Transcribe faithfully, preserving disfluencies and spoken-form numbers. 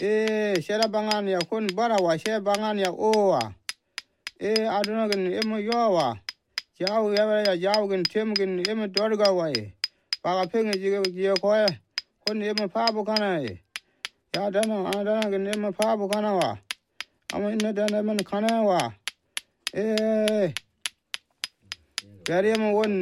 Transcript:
e shera bangan ya kun bara wa she bangan ya owa e aduna gen em yowa jaw ya ya jaw gen tem gen em dorga wa e paga penge ji ji ko ya kun em pa bu kana e ya dana adana gen em pa bu kana wa ama inna dana men kana wa e gari em won